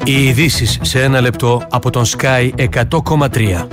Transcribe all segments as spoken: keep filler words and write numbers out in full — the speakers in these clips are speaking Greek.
Οι ειδήσεις σε ένα λεπτό από τον Sky εκατό κόμμα τρία.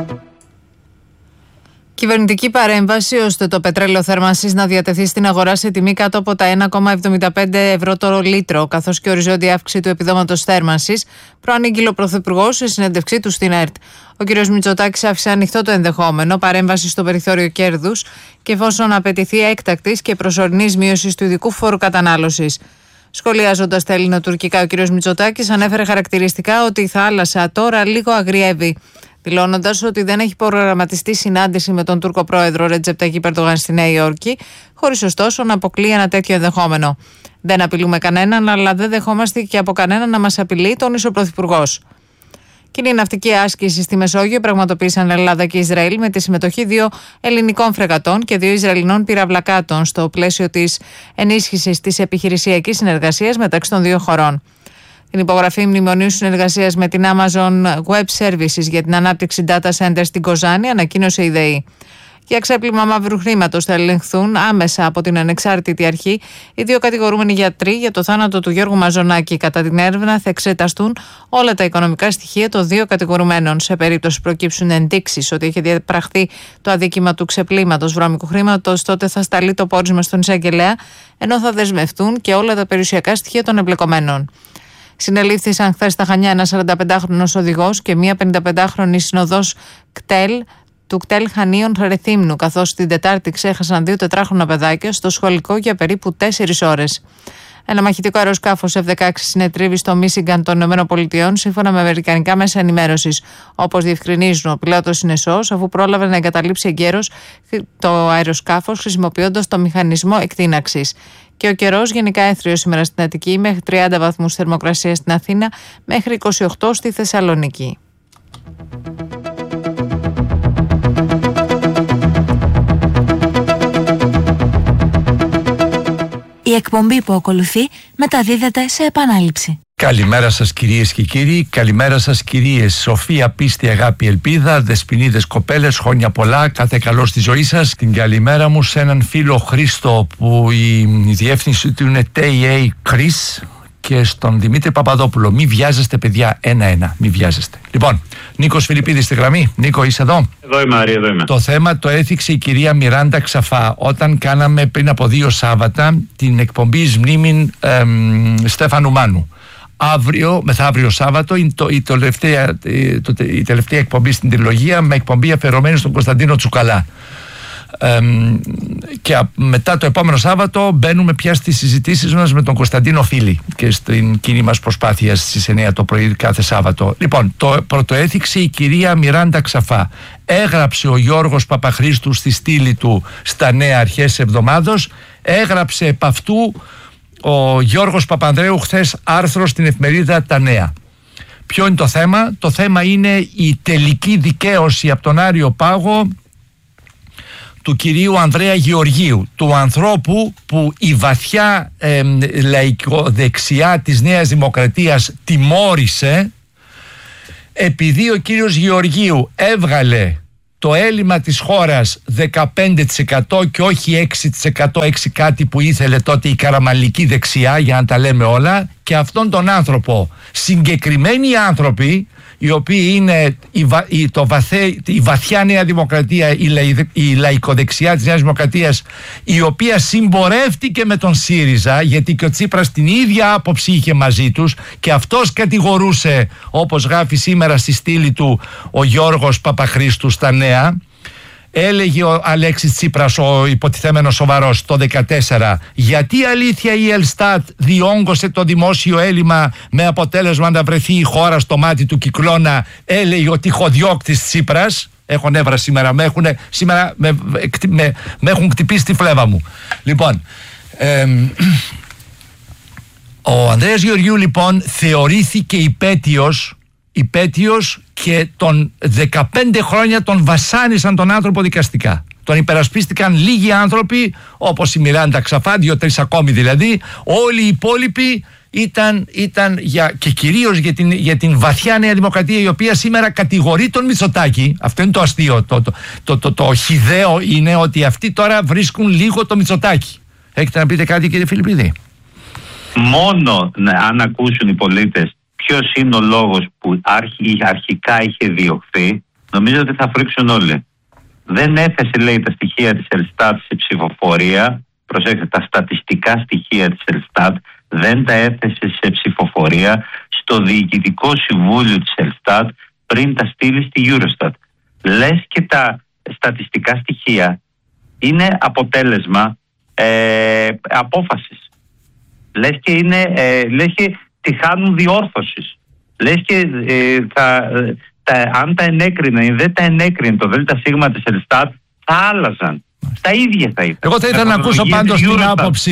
Κυβερνητική παρέμβαση ώστε το πετρέλαιο θέρμανσης να διατεθεί στην αγορά σε τιμή κάτω από τα ένα κόμμα εβδομήντα πέντε ευρώ το λίτρο, καθώς και οριζόντια αύξηση του επιδόματος θέρμανσης, προανήγγειλε ο Πρωθυπουργός σε συνέντευξή του στην ΕΡΤ. Ο κ. Μητσοτάκης άφησε ανοιχτό το ενδεχόμενο παρέμβαση στο περιθώριο κέρδους και εφόσον απαιτηθεί έκτακτης και προσωρινής μείωσης του ειδικού φόρου κατανάλωσης. Σχολιάζοντας τα ελληνοτουρκικά, ο κ. Μητσοτάκης ανέφερε χαρακτηριστικά ότι η θάλασσα τώρα λίγο αγριεύει, δηλώνοντας ότι δεν έχει προγραμματιστεί συνάντηση με τον Τούρκο πρόεδρο Ρετζέπ Ταγιπ Ερντογάν στη Νέα Υόρκη, χωρίς ωστόσο να αποκλείει ένα τέτοιο ενδεχόμενο. Δεν απειλούμε κανέναν, αλλά δεν δεχόμαστε και από κανέναν να μας απειλεί, τόνισε ο Πρωθυπουργός. Κοινή ναυτική άσκηση στη Μεσόγειο πραγματοποίησαν Ελλάδα και Ισραήλ με τη συμμετοχή δύο ελληνικών φρεγατών και δύο Ισραηλινών πυραυλακάτων στο πλαίσιο της ενίσχυσης της επιχειρησιακής συνεργασίας μεταξύ των δύο χωρών. Την υπογραφή μνημονίου συνεργασίας με την Amazon Web Services για την ανάπτυξη data center στην Κοζάνη ανακοίνωσε η ΔΕΗ. Για ξέπλυμα μαύρου χρήματος θα ελεγχθούν άμεσα από την ανεξάρτητη αρχή οι δύο κατηγορούμενοι γιατροί για το θάνατο του Γιώργου Μαζονάκη. Κατά την έρευνα θα εξεταστούν όλα τα οικονομικά στοιχεία των δύο κατηγορουμένων. Σε περίπτωση προκύψουν ενδείξεις ότι έχει διαπραχθεί το αδίκημα του ξεπλήματος βρώμικου χρήματος, τότε θα σταλεί το πόρισμα στον εισαγγελέα, ενώ θα δεσμευτούν και όλα τα περιουσιακά στοιχεία των εμπλεκομένων. Συνελήφθησαν χθες στα Χανιά ένας σαρανταπεντάχρονος οδηγός και μία πενηνταπεντάχρονη συνοδός κτέλ του κτέλ Χανίων Ρεθύμνου, καθώς την Τετάρτη ξέχασαν δύο τετράχρονα παιδάκια στο σχολικό για περίπου τέσσερις ώρες. Ένα μαχητικό αεροσκάφος εφ δεκαέξι συνετρίβει στο Μίσιγκαν των ΗΠΑ, σύμφωνα με αμερικανικά μέσα ενημέρωσης. Όπως διευκρινίζουν, ο πιλότος είναι σώος, αφού πρόλαβε να εγκαταλείψει εγκαίρως το αεροσκάφος χρησιμοποιώντας το μηχανισμό εκτείναξης. Και ο καιρός γενικά έθριος σήμερα στην Αττική, μέχρι τριάντα βαθμούς θερμοκρασία στην Αθήνα, μέχρι είκοσι οκτώ στη Θεσσαλονίκη. Η εκπομπή που ακολουθεί μεταδίδεται σε επανάληψη. Καλημέρα σας κυρίες και κύριοι, καλημέρα σας κυρίες. Σοφία, πίστη, αγάπη, ελπίδα, δεσποινίδες, κοπέλες, χρόνια πολλά, κάθε καλό στη ζωή σας. Την καλημέρα μου σε έναν φίλο Χρήστο που η, η διεύθυνση του είναι τι έι Chris, και στον Δημήτρη Παπαδόπουλο. Μη βιάζεστε παιδιά, ένα-ένα, μη βιάζεστε. Λοιπόν, Νίκος Φιλιππίδης στη γραμμή. Νίκο, είσαι εδώ? Εδώ είμαι, Άρη, εδώ είμαι. Το θέμα το έθιξε η κυρία Μιράντα Ξαφά όταν κάναμε πριν από δύο Σάββατα την εκπομπή Μνήμην εμ, Στέφανου Μάνου. Αύριο, μεθαύριο Σάββατο, είναι το, η, τελευταία, το, η τελευταία εκπομπή στην τριλογία, με εκπομπή αφιερωμένη στον Κωνσταντίνο Τσουκαλά. Ε, και μετά το επόμενο Σάββατο μπαίνουμε πια στις συζητήσεις μας με τον Κωνσταντίνο Φίλη και στην κοινή μας προσπάθεια στις εννιά το πρωί κάθε Σάββατο. Λοιπόν, το πρωτοέθιξε η κυρία Μιράντα Ξαφά. Έγραψε ο Γιώργος Παπαχρήστου στη στήλη του στα Νέα αρχές εβδομάδος, έγραψε επ' αυτού ο Γιώργος Παπανδρέου χθες άρθρο στην εφημερίδα Τα Νέα. Ποιο είναι το θέμα? Το θέμα είναι η τελική δικαίωση από τον Άριο Πάγο του κυρίου Ανδρέα Γεωργίου, του ανθρώπου που η βαθιά ε, λαϊκοδεξιά της Νέας Δημοκρατίας τιμώρησε επειδή ο κύριος Γεωργίου έβγαλε το έλλειμμα της χώρας δεκαπέντε τοις εκατό και όχι έξι τοις εκατό, έξι κάτι που ήθελε τότε η καραμανλική δεξιά, για να τα λέμε όλα, και αυτόν τον άνθρωπο, συγκεκριμένοι άνθρωποι οι οποίοι είναι η, βα, η, το βαθέ, η βαθιά Νέα Δημοκρατία, η, λαϊ, η λαϊκοδεξιά της Νέας Δημοκρατίας, η οποία συμπορεύτηκε με τον ΣΥΡΙΖΑ, γιατί και ο Τσίπρας την ίδια άποψη είχε μαζί τους και αυτός κατηγορούσε, όπως γράφει σήμερα στη στήλη του ο Γιώργος Παπαχρήστου στα Νέα. Έλεγε ο Αλέξης Τσίπρας, ο υποτιθέμενος σοβαρός, το δεκατέσσερα, γιατί αλήθεια η Ελστάτ διόγκωσε το δημόσιο έλλειμμα με αποτέλεσμα να βρεθεί η χώρα στο μάτι του κυκλώνα? Έλεγε ο τυχοδιώκτης Τσίπρας. Έχω νεύρα σήμερα, με έχουν, σήμερα με, με, με έχουν χτυπήσει τη φλέβα μου. Λοιπόν, ε, ο Ανδρέας Γεωργίου λοιπόν θεωρήθηκε υπέτειος υπέτειος και τον δεκαπέντε χρόνια τον βασάνισαν τον άνθρωπο δικαστικά. Τον υπερασπίστηκαν λίγοι άνθρωποι, όπως η Μιράντα Ξαφά, δύο-τρεις ακόμη δηλαδή. Όλοι οι υπόλοιποι ήταν, ήταν για, και κυρίως για την, για την βαθιά Νέα Δημοκρατία, η οποία σήμερα κατηγορεί τον Μητσοτάκη. Αυτό είναι το αστείο. Το, το, το, το, το, το χυδαίο είναι ότι αυτοί τώρα βρίσκουν λίγο το Μητσοτάκη. Έχετε να πείτε κάτι, κύριε Φιλιππίδη? Μόνο ναι, αν ακούσουν οι πολίτες ποιος είναι ο λόγος που αρχι, αρχικά είχε διωχθεί, νομίζω ότι θα φρίξουν όλοι. Δεν έθεσε, λέει, τα στοιχεία της Ελστάτ σε ψηφοφορία. Προσέξτε, τα στατιστικά στοιχεία της Ελστάτ δεν τα έθεσε σε ψηφοφορία στο Διοικητικό Συμβούλιο της Ελστάτ πριν τα στείλει στη Eurostat. Λες και τα στατιστικά στοιχεία είναι αποτέλεσμα ε, απόφασης. Λες και, είναι, ε, λες και τη χάνουν διόρθωσης. Λες και ε, θα, τα, αν τα ενέκρινε ή δεν τα ενέκρινε το ΔΣ της Ελστάτ, θα άλλαζαν. Τα ίδια θα ήταν. Εγώ θα ήθελα να ακούσω πάντως την άποψη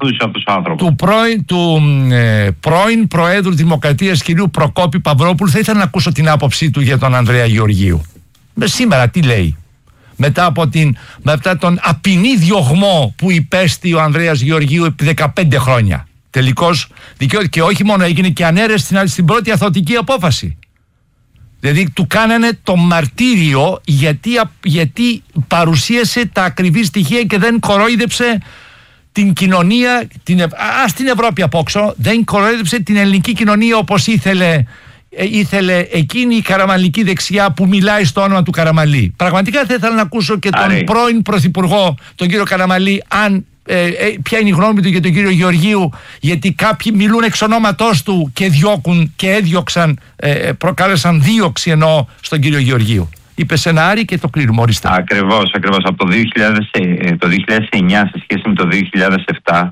του πρώην, του, ε, πρώην Προέδρου Δημοκρατίας κ. Προκόπη Παυρόπουλου. Θα ήθελα να ακούσω την άποψή του για τον Ανδρέα Γεωργίου. Σήμερα τι λέει? Μετά από την, μετά τον απεινή διωγμό που υπέστη ο Ανδρέας Γεωργίου επί δεκαπέντε χρόνια. Τελικώς δικαιώθηκε, και όχι μόνο, έγινε και ανέρεση στην, στην πρώτη αθωτική απόφαση. Δηλαδή του κάνανε το μαρτύριο γιατί, γιατί παρουσίασε τα ακριβή στοιχεία και δεν κορόιδεψε την κοινωνία, την, ας την Ευρώπη απόξω, δεν κορόιδεψε την ελληνική κοινωνία όπως ήθελε, ήθελε εκείνη η καραμανλική δεξιά που μιλάει στο όνομα του Καραμανλή. Πραγματικά θα ήθελα να ακούσω και τον Άρα. πρώην Πρωθυπουργό, τον κύριο Καραμανλή, αν Ε, ε, ποια είναι η γνώμη του για τον κύριο Γεωργίου, γιατί κάποιοι μιλούν εξ ονόματός του και διώκουν και έδιωξαν, ε, προκάλεσαν δίωξη εννοώ στον κύριο Γεωργίου. Είπε σε ένα Άρη και το κλείνουμε, ορίστε. Ακριβώς, ακριβώς. Από το δύο χιλιάδες, το δύο χιλιάδες εννιά σε σχέση με το δύο χιλιάδες επτά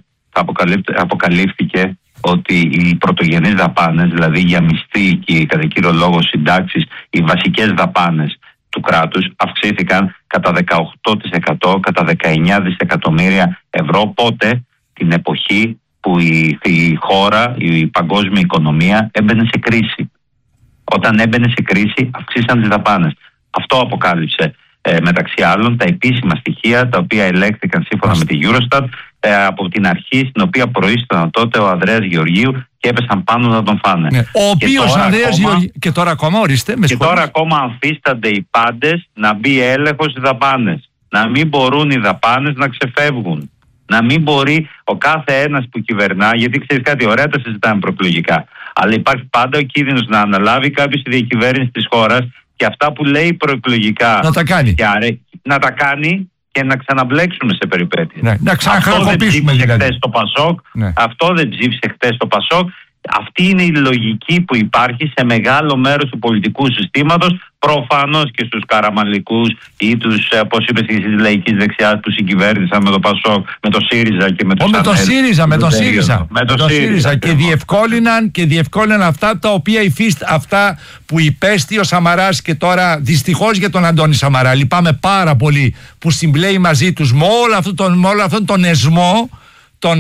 αποκαλύφθηκε ότι οι πρωτογενείς δαπάνες, δηλαδή για μισθή και κατά κύριο λόγο συντάξεις, οι βασικές δαπάνες του κράτους αυξήθηκαν κατά δεκαοκτώ τοις εκατό, κατά δεκαεννιά δισεκατομμύρια ευρώ. Πότε? Την εποχή που η, η χώρα, η παγκόσμια οικονομία έμπαινε σε κρίση. Όταν έμπαινε σε κρίση αυξήσαν τις δαπάνες. Αυτό αποκάλυψε ε, μεταξύ άλλων τα επίσημα στοιχεία τα οποία ελέγχθηκαν σύμφωνα με τη Eurostat ε, από την αρχή στην οποία προείσταται τότε ο Ανδρέας Γεωργίου και έπεσαν πάνω να τον φάνε. Ναι. Ο οποίος Ανδρέας Γεωργίου. Και τώρα ακόμα, ορίστε, με Και τώρα ακόμα αμφίστανται οι πάντες να μπει έλεγχος στις δαπάνες. Να μην μπορούν οι δαπάνες να ξεφεύγουν. Να μην μπορεί ο κάθε ένας που κυβερνά, γιατί ξέρεις κάτι, ωραία τα συζητάμε προεκλογικά. Αλλά υπάρχει πάντα ο κίνδυνος να αναλάβει κάποιος τη διακυβέρνηση της χώρας και αυτά που λέει προεκλογικά να τα κάνει. Και άρε, να τα κάνει και να ξαναμπλέξουμε σε περιπέτειες. Ναι, να ξαναχρεοκοπήσουμε δηλαδή. Το Πασόκ, ναι. Αυτό δεν ψήφισε χτες το Πασόκ. Αυτή είναι η λογική που υπάρχει σε μεγάλο μέρος του πολιτικού συστήματος, προφανώς και στους καραμανλικούς ή τους, πώς είπες, της λαϊκής δεξιάς που συγκυβέρνησαν με το Πασόκ, με το ΣΥΡΙΖΑ και με το με τον ΣΥΡΙΖΑ, με τον ΣΥΡΙΖΑ, με το ΣΥΡΙΖΑ και διευκόλυναν, και διευκόλυναν αυτά τα οποία υφίστ, αυτά που υπέστη ο Σαμαράς και τώρα δυστυχώς για τον Αντώνη Σαμαρά. Λυπάμαι πάρα πολύ που συμπλέει μαζί τους με όλο αυτόν τον, με όλο αυτόν τον εσμό, τον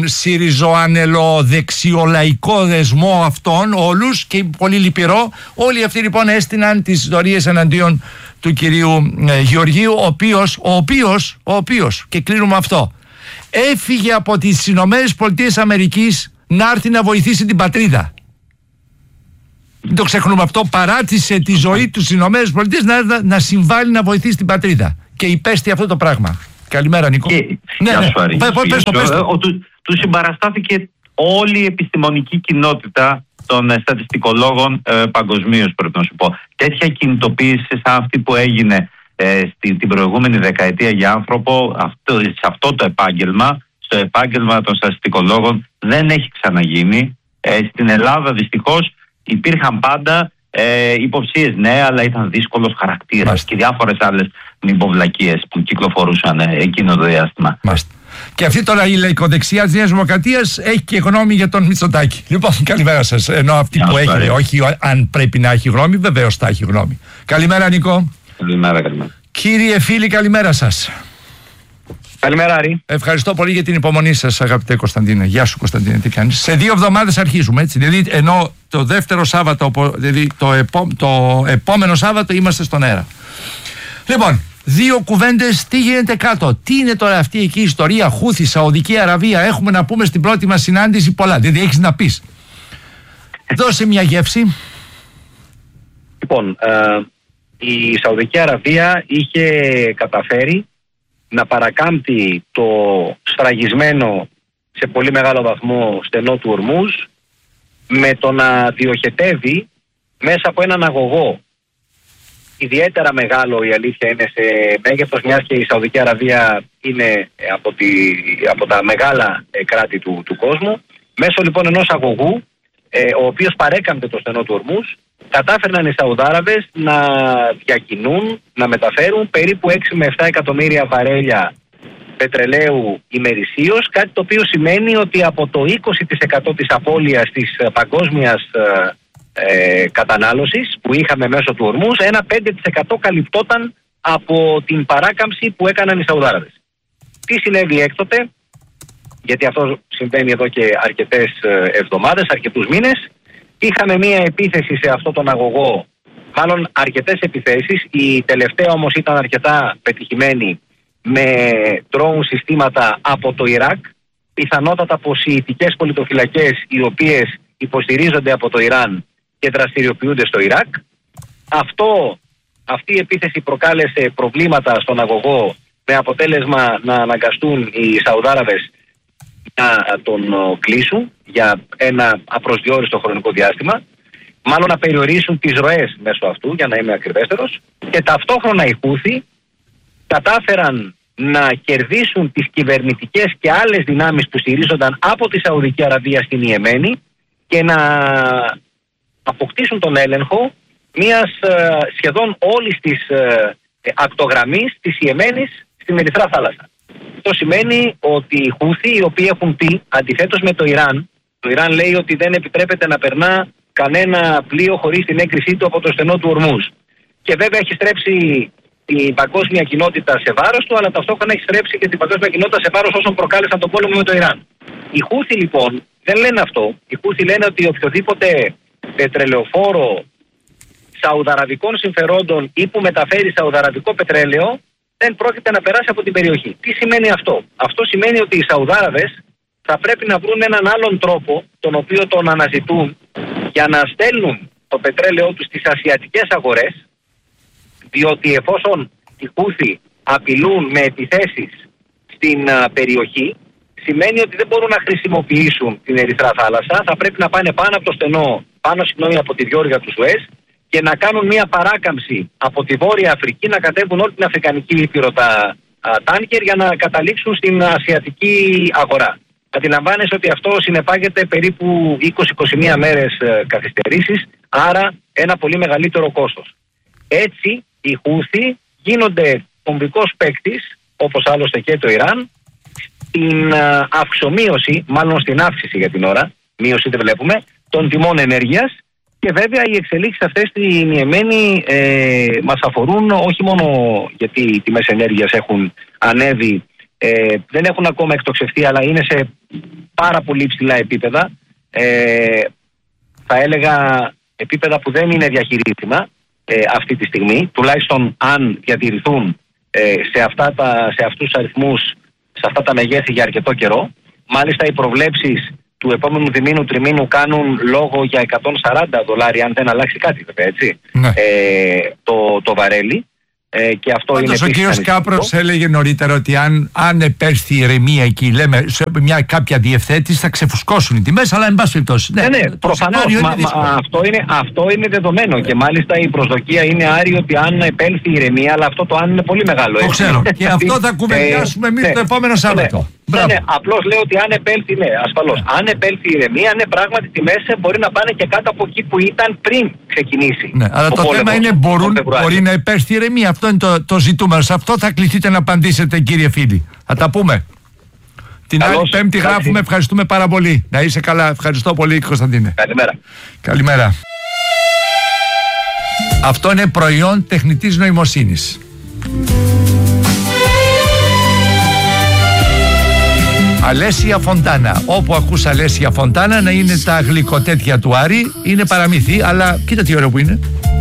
συριζοανελοδεξιολαϊκό δεσμό αυτών όλους, και πολύ λυπηρό. Όλοι αυτοί λοιπόν έστειναν τις δωρίες εναντίον του κυρίου ε, Γεωργίου, ο οποίος, ο οποίος, ο οποίος, και κλείνουμε αυτό, έφυγε από τις Ηνωμένες Πολιτείες Αμερικής να έρθει να βοηθήσει την πατρίδα. Δεν το ξεχνούμε αυτό. Παράτησε τη ζωή του στις Ηνωμένες Πολιτείες να, να, να συμβάλλει να βοηθήσει την πατρίδα και υπέστη αυτό το πράγμα. Καλημέρα, Νίκο. Και, ναι, ναι. Πες, πες το, πες το. Του, του συμπαραστάθηκε όλη η επιστημονική κοινότητα των ε, στατιστικολόγων ε, παγκοσμίως, πρέπει να σου πω. Τέτοια κινητοποίηση σαν αυτή που έγινε ε, στη, την προηγούμενη δεκαετία για άνθρωπο, αυτό, σε αυτό το επάγγελμα, στο επάγγελμα των στατιστικολόγων, δεν έχει ξαναγίνει. Ε, στην Ελλάδα δυστυχώς υπήρχαν πάντα ε, υποψίες, ναι, αλλά ήταν δύσκολος χαρακτήρας. Μάστε. Και διάφορες άλλες μυποβλακίες που κυκλοφορούσαν ε, εκείνο το διάστημα. Μάστε. Και αυτή τώρα η λαϊκοδεξιά της Νέας Δημοκρατίας έχει και γνώμη για τον Μητσοτάκη. Λοιπόν, καλημέρα σας. Ενώ αυτή που έχει, λέει, όχι αν πρέπει να έχει γνώμη, βεβαίως θα έχει γνώμη. Καλημέρα, Νίκο. Καλημέρα, καλημέρα. Κύριε φίλοι, καλημέρα σας. Καλημέρα, Άρη. Ευχαριστώ πολύ για την υπομονή σας, αγαπητέ Κωνσταντίνε. Γεια σου, Κωνσταντίνε, τι κάνεις? Σε δύο εβδομάδες αρχίζουμε, έτσι. Δηλαδή, ενώ το δεύτερο Σάββατο, δηλαδή το, επό, το επόμενο Σάββατο είμαστε στον αέρα. Λοιπόν, δύο κουβέντες, τι γίνεται κάτω. Τι είναι τώρα αυτή εκεί η ιστορία, Χούθη, Σαουδική Αραβία? Έχουμε να πούμε στην πρώτη μας συνάντηση πολλά. Δηλαδή, έχεις να πεις. Δώσε μια γεύση. Λοιπόν, ε, η Σαουδική Αραβία είχε καταφέρει να παρακάμπτει το σφραγισμένο σε πολύ μεγάλο βαθμό στενό του Ορμούζ με το να διοχετεύει μέσα από έναν αγωγό ιδιαίτερα μεγάλο, η αλήθεια είναι, σε μέγεθος, μιας και η Σαουδική Αραβία είναι από, τη, από τα μεγάλα κράτη του, του κόσμου. Μέσω λοιπόν ενός αγωγού, ε, ο οποίος παρέκαμπτε το στενό του Ορμούζ, κατάφερναν οι Σαουδάραβες να διακινούν, να μεταφέρουν περίπου έξι με επτά εκατομμύρια βαρέλια πετρελαίου ημερησίως, κάτι το οποίο σημαίνει ότι από το είκοσι τοις εκατό της απώλειας της παγκόσμιας ε, κατανάλωσης που είχαμε μέσω του Ορμούζ, ένα πέντε τοις εκατό καλυπτόταν από την παράκαμψη που έκαναν οι Σαουδάραβες. Τι συνέβη έκτοτε, γιατί αυτό συμβαίνει εδώ και αρκετές εβδομάδες, αρκετούς μήνες. Είχαμε μία επίθεση σε αυτό τον αγωγό, μάλλον αρκετές επιθέσεις. Η τελευταία όμως ήταν αρκετά πετυχημένη με drone συστήματα από το Ιράκ, πιθανότατα από σιητικές πολιτοφυλακές οι οποίες υποστηρίζονται από το Ιράν και δραστηριοποιούνται στο Ιράκ. Αυτό, αυτή η επίθεση προκάλεσε προβλήματα στον αγωγό, με αποτέλεσμα να αναγκαστούν οι Σαουδάραβες να τον κλείσουν για ένα απροσδιόριστο χρονικό διάστημα, μάλλον να περιορίσουν τις ροές μέσω αυτού, για να είμαι ακριβέστερος, και ταυτόχρονα οι Χούθι κατάφεραν να κερδίσουν τις κυβερνητικές και άλλες δυνάμεις που στηρίζονταν από τη Σαουδική Αραβία στην Ιεμένη και να αποκτήσουν τον έλεγχο μιας σχεδόν όλης της ακτογραμμής της Ιεμένης στην Ερυθρά θάλασσα. Αυτό σημαίνει ότι οι Χούθι, οι οποίοι έχουν πει, αντιθέτως με το Ιράν, το Ιράν λέει ότι δεν επιτρέπεται να περνά κανένα πλοίο χωρίς την έγκρισή του από το στενό του Ορμούζ. Και βέβαια έχει στρέψει την παγκόσμια κοινότητα σε βάρος του, αλλά ταυτόχρονα έχει στρέψει και την παγκόσμια κοινότητα σε βάρος όσων προκάλεσαν τον πόλεμο με το Ιράν. Οι Χούθι λοιπόν δεν λένε αυτό. Οι Χούθι λένε ότι οποιοδήποτε πετρελαιοφόρο σαουδαραβικών συμφερόντων ή που μεταφέρει σαουδαραβικό πετρέλαιο δεν πρόκειται να περάσει από την περιοχή. Τι σημαίνει αυτό? Αυτό σημαίνει ότι οι Σαουδάραβες θα πρέπει να βρουν έναν άλλον τρόπο, τον οποίο τον αναζητούν, για να στέλνουν το πετρέλαιό τους στις ασιατικές αγορές, διότι εφόσον οι Χούθι απειλούν με επιθέσεις στην α, περιοχή, σημαίνει ότι δεν μπορούν να χρησιμοποιήσουν την Ερυθρά θάλασσα, θα πρέπει να πάνε πάνω από το στενό, πάνω συγγνώμη, από τη διόρυγα του Σουέζ, και να κάνουν μια παράκαμψη από τη Βόρεια Αφρική, να κατέβουν όλη την Αφρικανική Ήπειρο τα τάνκερ για να καταλήξουν στην ασιατική αγορά. Αντιλαμβάνεσαι ότι αυτό συνεπάγεται περίπου είκοσι με είκοσι μία μέρες καθυστερήσεις, άρα ένα πολύ μεγαλύτερο κόστος. Έτσι οι Χούθι γίνονται κομβικός παίκτης, όπως άλλωστε και το Ιράν, στην αυξομείωση, μάλλον στην αύξηση για την ώρα, μείωση δεν βλέπουμε, των τιμών ενέργειας. Και βέβαια οι εξελίξεις αυτές στην Ιεμένη ε, μας αφορούν όχι μόνο γιατί οι τιμές ενέργειας έχουν ανέβει, ε, δεν έχουν ακόμα εκτοξευτεί, αλλά είναι σε πάρα πολύ ψηλά επίπεδα. Ε, θα έλεγα επίπεδα που δεν είναι διαχειρίσιμα ε, αυτή τη στιγμή, τουλάχιστον αν διατηρηθούν ε, σε, αυτά τα, σε αυτούς τους αριθμούς, σε αυτά τα μεγέθη για αρκετό καιρό. Μάλιστα οι προβλέψεις του επόμενου διμήνου τριμήνου κάνουν λόγο για εκατόν σαράντα δολάρια, αν δεν αλλάξει κάτι βέβαια, έτσι, ναι. ε, το, το βαρέλι. Ε, και αυτό Πάντως είναι ο κύριος Κάπρος έλεγε νωρίτερα ότι αν, αν επέρθει η ηρεμία εκεί, λέμε, σε μια κάποια διευθέτηση θα ξεφουσκώσουν οι τιμές, αλλά εν πάση περιπτώσει. Ναι, ναι, ναι προφανώς. Μα, μα, αυτό, είναι, αυτό είναι δεδομένο και μάλιστα η προσδοκία είναι άρρη ότι αν επέλθει η ηρεμία, αλλά αυτό το αν είναι πολύ μεγάλο. Το ξέρω. Και αυτό θα κουβεντιάσουμε εμείς το επόμενο Σάββατο. Ναι, ναι, απλώς λέω ότι αν επέλθει, ναι, ασφαλώς. Αν επέλθει η ηρεμία, ναι, πράγματι τιμές μπορεί να πάνε και κάτω από εκεί που ήταν πριν ξεκινήσει. Ναι, αλλά το θέμα είναι μπορούν, μπορεί να επέλθει η ηρεμία. Αυτό είναι το, το ζητούμενο. Σε αυτό θα κληθείτε να απαντήσετε, κύριε φίλοι. Θα τα πούμε. Την Καλώς, άλλη Πέμπτη κάτι. Γράφουμε. Ευχαριστούμε πάρα πολύ. Να είσαι καλά. Ευχαριστώ πολύ, Κωνσταντίνε. Καλημέρα. Καλημέρα. Αυτό είναι προϊόν τεχνητής νοημοσύνης. Αλέσια Φοντάνα. Όπου ακούς Αλέσια Φοντάνα να είναι τα γλυκοτέτια του Άρη. Είναι παραμύθι, αλλά κοίτα τι ωραίο που είναι.